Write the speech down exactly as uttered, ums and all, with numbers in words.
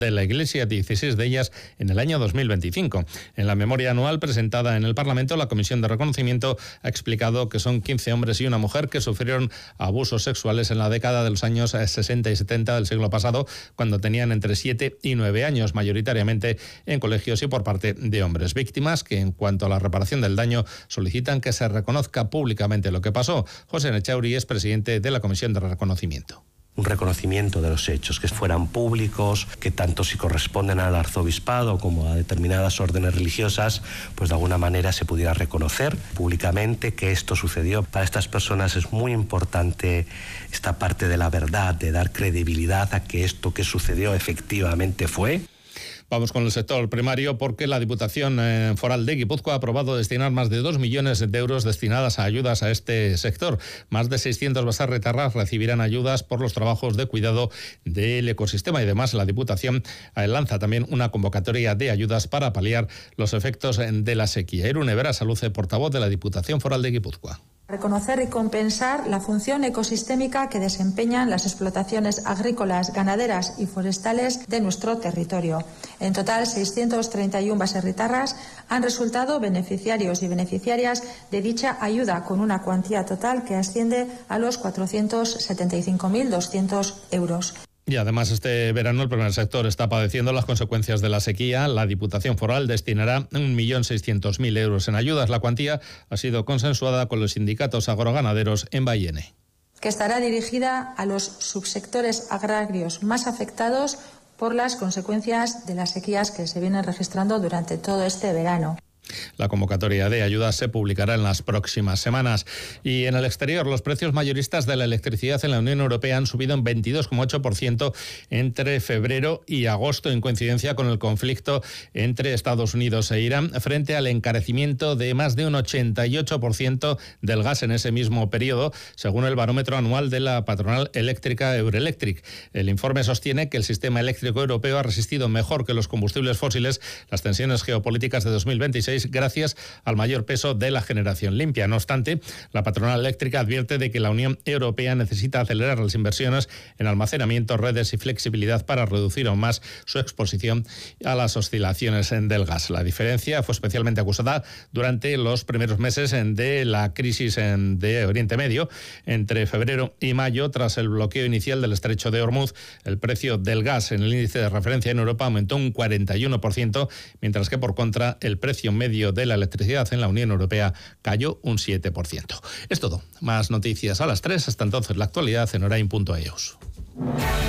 de la Iglesia, dieciséis de ellas en el año dos mil veinticinco. En la memoria anual presentada en el Parlamento, la Comisión de Reconocimiento ha explicado que son quince hombres y una mujer que sufrieron abusos sexuales en la década de los años sesenta y setenta del siglo pasado, cuando tenían entre siete y nueve años, mayoritariamente en colegios y por parte de hombres. Víctimas que, en cuanto a la reparación del daño, solicitan que se reconozca públicamente lo que pasó. José Nechauri es presidente de la Comisión de Reconocimiento. Un reconocimiento de los hechos, que fueran públicos, que tanto si corresponden al arzobispado como a determinadas órdenes religiosas, pues de alguna manera se pudiera reconocer públicamente que esto sucedió. Para estas personas es muy importante esta parte de la verdad, de dar credibilidad a que esto que sucedió efectivamente fue. Vamos con el sector primario, porque la Diputación Foral de Guipúzcoa ha aprobado destinar más de dos millones de euros destinadas a ayudas a este sector. Más de seiscientos baserritarras recibirán ayudas por los trabajos de cuidado del ecosistema, y además la Diputación lanza también una convocatoria de ayudas para paliar los efectos de la sequía. Irune Berasaluce, portavoz de la Diputación Foral de Guipúzcoa. Reconocer y compensar la función ecosistémica que desempeñan las explotaciones agrícolas, ganaderas y forestales de nuestro territorio. En total, seiscientos treinta y uno baserritarras han resultado beneficiarios y beneficiarias de dicha ayuda, con una cuantía total que asciende a los cuatrocientos setenta y cinco mil doscientos euros. Y además este verano el primer sector está padeciendo las consecuencias de la sequía. La Diputación Foral destinará un millón seiscientos mil euros en ayudas. La cuantía ha sido consensuada con los sindicatos agroganaderos en Bayene. Que estará dirigida a los subsectores agrarios más afectados por las consecuencias de las sequías que se vienen registrando durante todo este verano. La convocatoria de ayudas se publicará en las próximas semanas. Y en el exterior, los precios mayoristas de la electricidad en la Unión Europea han subido un veintidós coma ocho por ciento entre febrero y agosto, en coincidencia con el conflicto entre Estados Unidos e Irán, frente al encarecimiento de más de un ochenta y ocho por ciento del gas en ese mismo periodo, según el barómetro anual de la patronal eléctrica Eurelectric. El informe sostiene que el sistema eléctrico europeo ha resistido mejor que los combustibles fósiles las tensiones geopolíticas de dos mil veintiséis, gracias al mayor peso de la generación limpia. No obstante, la patronal eléctrica advierte de que la Unión Europea necesita acelerar las inversiones en almacenamiento, redes y flexibilidad para reducir aún más su exposición a las oscilaciones del gas. La diferencia fue especialmente acusada durante los primeros meses de la crisis de Oriente Medio. Entre febrero y mayo, tras el bloqueo inicial del estrecho de Hormuz, el precio del gas en el índice de referencia en Europa aumentó un cuarenta y uno por ciento, mientras que por contra el precio medio de la electricidad en la Unión Europea cayó un siete por ciento. Es todo. Más noticias a las tres. Hasta entonces, la actualidad en orain punto e u.